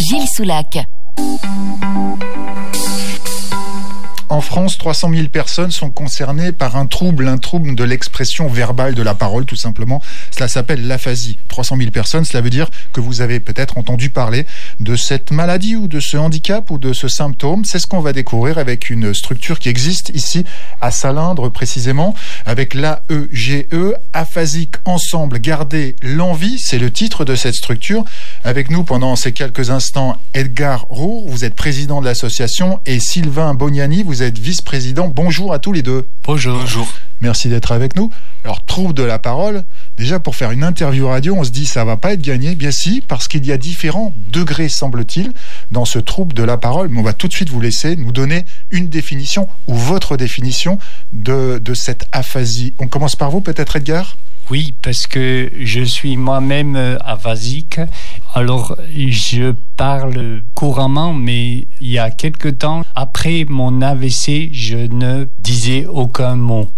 Gilles Soulac. En France, 300 000 personnes sont concernées par un trouble de l'expression verbale de la parole, tout simplement. Cela s'appelle l'aphasie. 300 000 personnes, cela veut dire que vous avez peut-être entendu parler de cette maladie ou de ce handicap ou de ce symptôme. C'est ce qu'on va découvrir avec une structure qui existe ici à Salindre précisément, avec l'AEGE, Aphasiques Ensemble, garder l'envie, c'est le titre de cette structure. Avec nous pendant ces quelques instants, Edgar Roure, vous êtes président de l'association, et Sylvain Bognani, vous êtes vice-président. Bonjour à tous les deux. Bonjour. Merci d'être avec nous. Alors, trouble de la parole, déjà pour faire une interview radio, on se dit ça va pas être gagné. Bien si, parce qu'il y a différents degrés, semble-t-il, dans ce trouble de la parole. Mais on va tout de suite vous laisser nous donner une définition ou votre définition de cette aphasie. On commence par vous, peut-être, Edgar ? Oui, parce que je suis moi-même aphasique. Alors, je parle couramment, mais il y a quelque temps, après mon AVC, je ne disais aucun mot.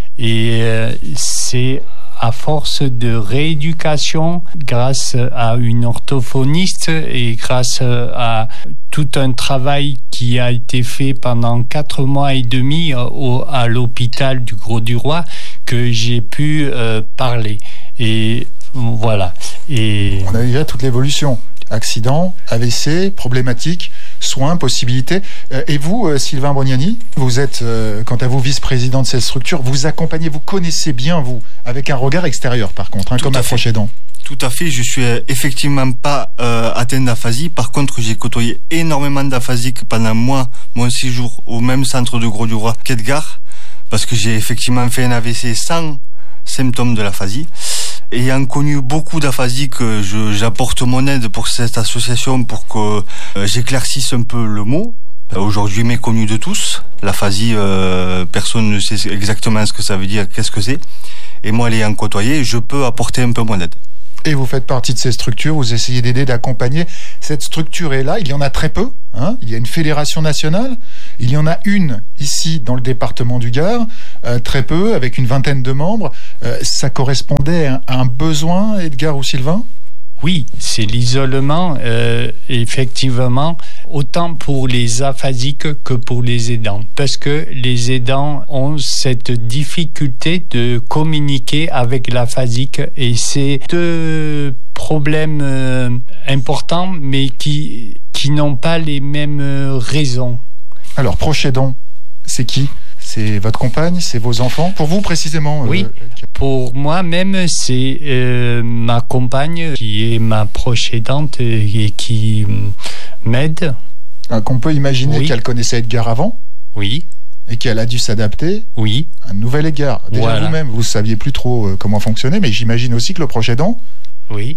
Et c'est à force de rééducation, grâce à une orthophoniste et grâce à tout un travail qui a été fait pendant 4 mois et demi à l'hôpital du Grau-du-Roi, que j'ai pu parler. Et voilà. Et on a déjà toute l'évolution. Accident, AVC, problématiques, soins, possibilités. Et vous, Sylvain Bognani, vous êtes, quant à vous, vice-président de cette structure, vous accompagnez, vous connaissez bien, vous, avec un regard extérieur, par contre, comme un proche aidant. Tout à fait, je suis effectivement pas atteint d'aphasie. Par contre, j'ai côtoyé énormément d'aphasiques pendant mon séjour au même centre de Grau-du-Roi qu'Edgar, parce que j'ai effectivement fait un AVC sans symptômes de l'aphasie. Ayant connu beaucoup d'aphasiques, j'apporte mon aide pour cette association pour que j'éclaircisse un peu le mot. Aujourd'hui méconnu de tous. L'aphasie, personne ne sait exactement ce que ça veut dire, qu'est-ce que c'est. Et moi, l'ayant côtoyé, je peux apporter un peu mon aide. Et vous faites partie de ces structures, vous essayez d'aider, d'accompagner. Cette structure est là, il y en a très peu. Il y a une fédération nationale, il y en a une ici dans le département du Gard, très peu, avec une vingtaine de membres. Ça correspondait à un besoin, Edgar ou Sylvain ? Oui, c'est l'isolement, effectivement, autant pour les aphasiques que pour les aidants. Parce que les aidants ont cette difficulté de communiquer avec l'aphasique. Et c'est 2 problèmes importants, mais qui n'ont pas les mêmes raisons. Alors, proche aidant, c'est qui ? C'est votre compagne, c'est vos enfants? Pour vous précisément? Oui, pour moi-même, c'est ma compagne qui est ma proche aidante et qui m'aide. Qu'on peut imaginer qu'elle connaissait Edgar avant? Oui. Et qu'elle a dû s'adapter? Oui. Un nouvel Edgar. Déjà vous-même, vous ne saviez plus trop comment fonctionner, mais j'imagine aussi que le proche aidant... Oui,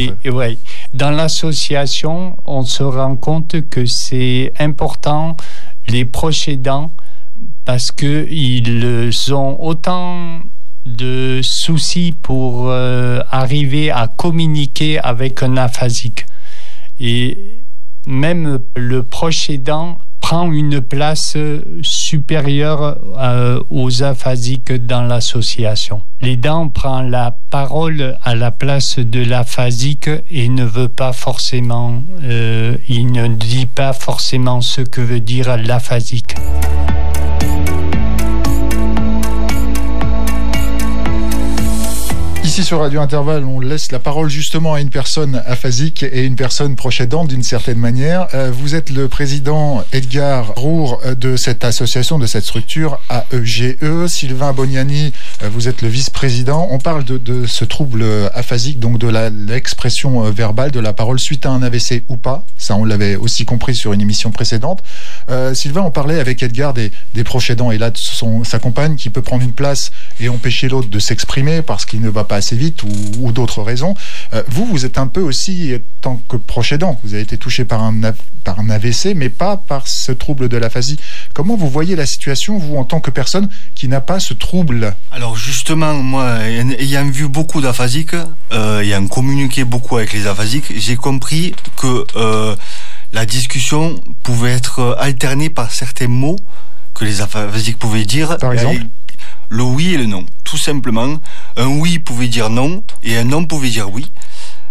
Dans l'association, on se rend compte que c'est important, les proches aidants, parce qu'ils ont autant de soucis pour arriver à communiquer avec un aphasique. Et même le proche aidant prend une place supérieure aux aphasiques dans l'association. L'aidant prend la parole à la place de l'aphasique et ne veut pas forcément, il ne dit pas forcément ce que veut dire l'aphasique. Ici sur Radio Intervalle, on laisse la parole justement à une personne aphasique et une personne proche aidante d'une certaine manière. Vous êtes le président Edgar Roure de cette association, de cette structure AEGE. Sylvain Bognani, vous êtes le vice-président. On parle de ce trouble aphasique, donc de l'expression verbale de la parole suite à un AVC ou pas. Ça, on l'avait aussi compris sur une émission précédente. Sylvain, on parlait avec Edgar des proches aidants et là de sa compagne qui peut prendre une place et empêcher l'autre de s'exprimer parce qu'il ne va pas assez vite ou d'autres raisons. Vous êtes un peu aussi, tant que proche aidant, vous avez été touché par un AVC, mais pas par ce trouble de l'aphasie. Comment vous voyez la situation, vous, en tant que personne qui n'a pas ce trouble? Alors justement, moi, ayant vu beaucoup d'aphasiques, ayant communiqué beaucoup avec les aphasiques, j'ai compris que la discussion pouvait être alternée par certains mots que les aphasiques pouvaient dire. Par exemple le oui et le non, tout simplement. Un oui pouvait dire non et un non pouvait dire oui.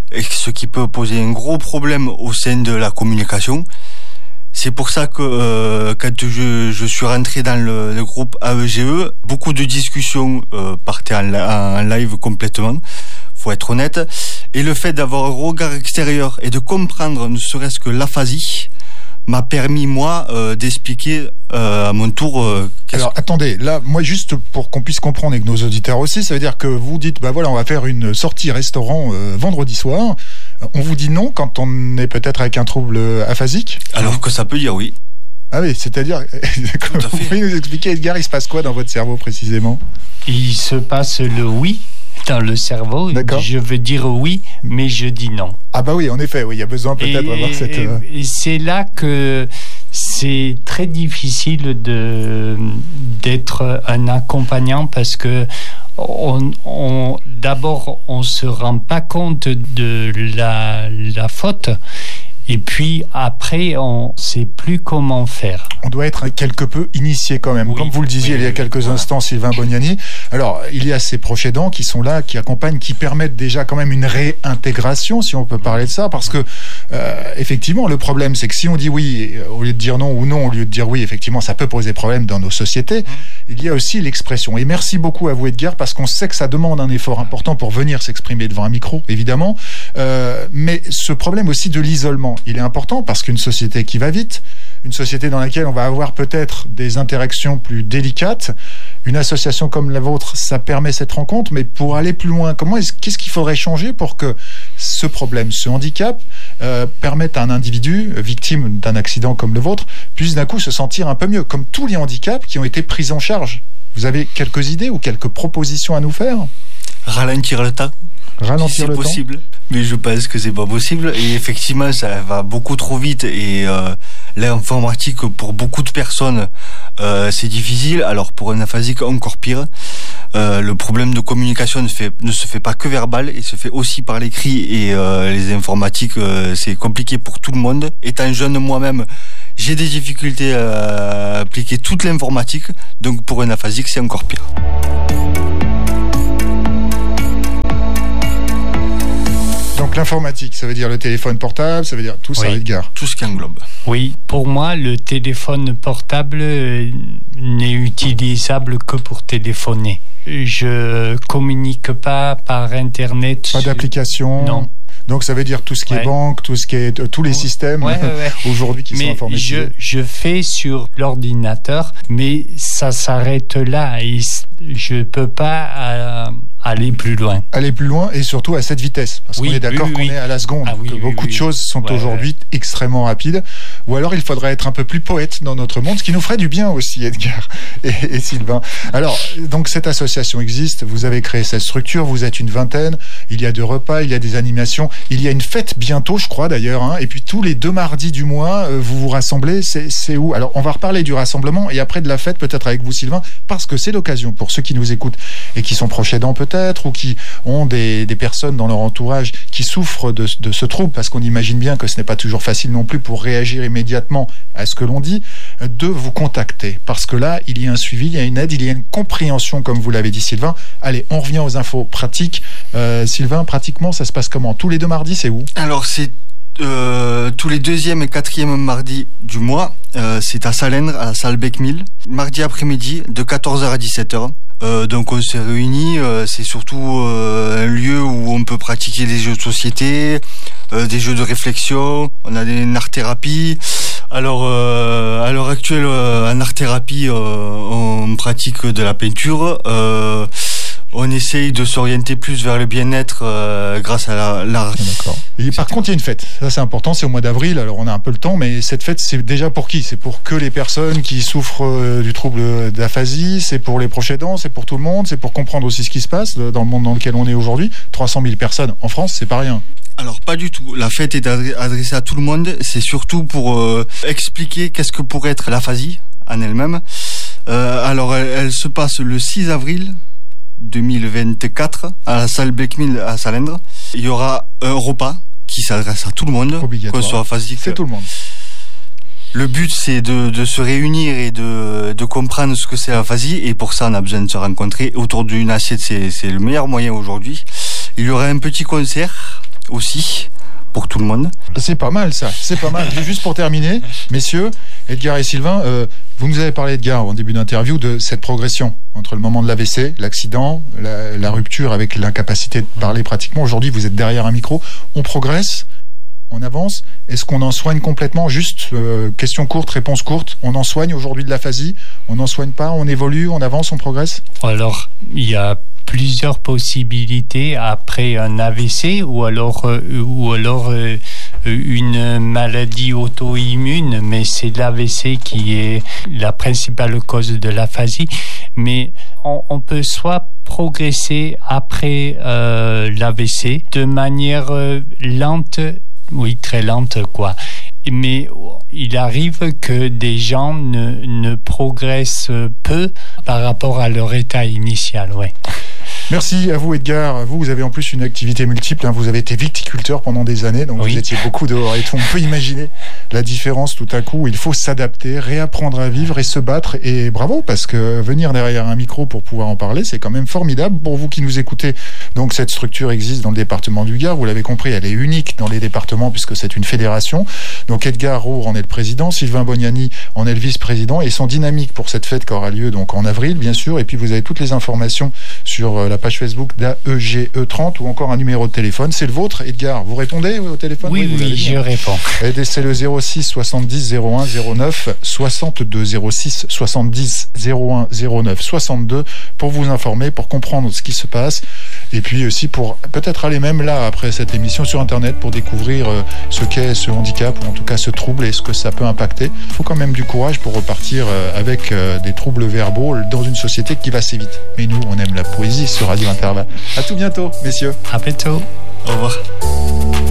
et ce qui peut poser un gros problème au sein de la communication. C'est pour ça que quand je suis rentré dans le groupe AEGE, beaucoup de discussions partaient en live complètement, faut être honnête. Et le fait d'avoir un regard extérieur et de comprendre ne serait-ce que l'aphasie m'a permis, moi, d'expliquer à mon tour... Alors, attendez, là, moi, juste pour qu'on puisse comprendre et que nos auditeurs aussi, ça veut dire que vous dites, bah voilà, on va faire une sortie restaurant vendredi soir. On vous dit non quand on est peut-être avec un trouble aphasique? Alors que ça peut dire oui. Ah oui, c'est-à-dire, vous pouvez nous expliquer, Edgar, il se passe quoi dans votre cerveau précisément? Il se passe le oui dans le cerveau. D'accord. Je veux dire oui, mais je dis non. Ah bah oui, en effet, oui, il y a besoin peut-être d'avoir cette... Et c'est là que c'est très difficile d'être un accompagnant parce que d'abord, on ne se rend pas compte de la faute. Et puis après, on ne sait plus comment faire. On doit être quelque peu initié quand même. Oui, comme vous le disiez il y a quelques instants, Sylvain Bognani. Alors, il y a ces proches aidants qui sont là, qui accompagnent, qui permettent déjà quand même une réintégration, si on peut parler de ça. Parce que, effectivement, le problème, c'est que si on dit oui, au lieu de dire non, ou non, au lieu de dire oui, effectivement, ça peut poser problème dans nos sociétés. Il y a aussi l'expression. Et merci beaucoup à vous, Edgar, parce qu'on sait que ça demande un effort important pour venir s'exprimer devant un micro, évidemment. Mais ce problème aussi de l'isolement, il est important parce qu'une société qui va vite, une société dans laquelle on va avoir peut-être des interactions plus délicates, une association comme la vôtre, ça permet cette rencontre, mais pour aller plus loin, qu'est-ce qu'il faudrait changer pour que ce problème, ce handicap, permette à un individu victime d'un accident comme le vôtre, puisse d'un coup se sentir un peu mieux, comme tous les handicaps qui ont été pris en charge? Vous avez quelques idées ou quelques propositions à nous faire? Ralentir le temps. Ralentir le temps. C'est possible, mais je pense que c'est pas possible. Et effectivement, ça va beaucoup trop vite. Et l'informatique, pour beaucoup de personnes, c'est difficile. Alors pour un aphasique, encore pire. Le problème de communication ne se fait pas que verbal, il se fait aussi par l'écrit. Et les informatiques, c'est compliqué pour tout le monde. Étant jeune moi-même, j'ai des difficultés à appliquer toute l'informatique. Donc pour un aphasique, c'est encore pire. Donc l'informatique, ça veut dire le téléphone portable, ça veut dire tout ça, Edgar. Tout ce qui englobe. Oui, pour moi, le téléphone portable n'est utilisable que pour téléphoner. Je communique pas par Internet. Pas d'application. Non. Donc ça veut dire tout ce qui est banque, tout ce qui est tous les systèmes aujourd'hui qui sont informatisés. Je fais sur l'ordinateur, mais ça s'arrête là et je peux pas aller plus loin. Aller plus loin et surtout à cette vitesse, parce qu'on est d'accord qu'on est à la seconde, que beaucoup de choses sont aujourd'hui extrêmement rapides. Ou alors il faudrait être un peu plus poète dans notre monde, ce qui nous ferait du bien aussi, Edgar et Sylvain. Alors donc cette association existe, vous avez créé cette structure, vous êtes une vingtaine, il y a des repas, il y a des animations. Il y a une fête bientôt, je crois d'ailleurs, hein, et puis tous les 2 mardis du mois, vous vous rassemblez, c'est où? Alors on va reparler du rassemblement et après de la fête, peut-être avec vous Sylvain, parce que c'est l'occasion pour ceux qui nous écoutent et qui sont proches aidants peut-être, ou qui ont des personnes dans leur entourage qui souffrent de ce trouble, parce qu'on imagine bien que ce n'est pas toujours facile non plus pour réagir immédiatement à ce que l'on dit, de vous contacter, parce que là, il y a un suivi, il y a une aide, il y a une compréhension, comme vous l'avez dit Sylvain. Allez, on revient aux infos pratiques. Sylvain, pratiquement, ça se passe comment? Tous les 2 mardis, c'est où? Alors, c'est tous les 2e et 4e mardis du mois. C'est à Salindre, à la salle Becquemille. Mardi après-midi, de 14h à 17h. Donc on s'est réunis, c'est surtout un lieu où on peut pratiquer des jeux de société, des jeux de réflexion, on a une art-thérapie. Alors à l'heure actuelle, en art-thérapie, on pratique de la peinture. On essaye de s'orienter plus vers le bien-être grâce à l'art. D'accord. Et par contre, il y a une fête. Ça, c'est important. C'est au mois d'avril. Alors, on a un peu le temps, mais cette fête, c'est déjà pour qui? C'est pour que les personnes qui souffrent du trouble d'aphasie. C'est pour les proches aidants. C'est pour tout le monde. C'est pour comprendre aussi ce qui se passe dans le monde dans lequel on est aujourd'hui. 300 000 personnes en France, c'est pas rien. Alors pas du tout. La fête est adressée à tout le monde. C'est surtout pour expliquer qu'est-ce que pourrait être l'aphasie en elle-même. Alors, elle se passe le 6 avril 2024 à la salle Becquemille à Salindre. Il y aura un repas qui s'adresse à tout le monde, qu'on soit aphasique. C'est tout le monde. Le but, c'est de se réunir et de comprendre ce que c'est l'aphasie, et pour ça, on a besoin de se rencontrer autour d'une assiette. C'est le meilleur moyen aujourd'hui. Il y aura un petit concert aussi pour tout le monde. C'est pas mal ça, c'est pas mal. Juste pour terminer, messieurs, Edgar et Sylvain, vous nous avez parlé, Edgar, en début d'interview, de cette progression entre le moment de l'AVC, l'accident, la rupture avec l'incapacité de parler pratiquement. Aujourd'hui, vous êtes derrière un micro. On progresse, on avance. Est-ce qu'on en soigne complètement? Juste, question courte, réponse courte. On en soigne aujourd'hui de l'aphasie? On n'en soigne pas? On évolue? On avance? On progresse? Alors, il y a plusieurs possibilités après un AVC ou alors une maladie auto-immune, mais c'est l'AVC qui est la principale cause de l'aphasie. Mais on peut soit progresser après l'AVC de manière lente, oui, très lente, quoi. Mais il arrive que des gens ne progressent peu par rapport à leur état initial, ouais. Merci à vous, Edgar. Vous avez en plus une activité multiple. Vous avez été viticulteur pendant des années, donc oui. Vous étiez beaucoup dehors et tout. On peut imaginer la différence tout à coup. Il faut s'adapter, réapprendre à vivre et se battre. Et bravo, parce que venir derrière un micro pour pouvoir en parler, c'est quand même formidable. Pour vous qui nous écoutez, donc cette structure existe dans le département du Gard. Vous l'avez compris, elle est unique dans les départements puisque c'est une fédération. Donc Edgar Roure en est le président, Sylvain Bognani en est le vice-président. Et ils sont dynamiques pour cette fête qui aura lieu donc en avril, bien sûr. Et puis vous avez toutes les informations sur la page Facebook d'AEGE30 ou encore un numéro de téléphone. C'est le vôtre, Edgar. Vous répondez au téléphone? Oui, je réponds. Et c'est le 06 70 01 09 62 06 70 01 09 62 pour vous informer, pour comprendre ce qui se passe et puis aussi pour peut-être aller même là après cette émission sur Internet pour découvrir ce qu'est ce handicap ou en tout cas ce trouble et ce que ça peut impacter. Il faut quand même du courage pour repartir avec des troubles verbaux dans une société qui va assez vite. Mais nous, on aime la poésie sur Radio Intervalle. À tout bientôt, messieurs. À bientôt. Au revoir.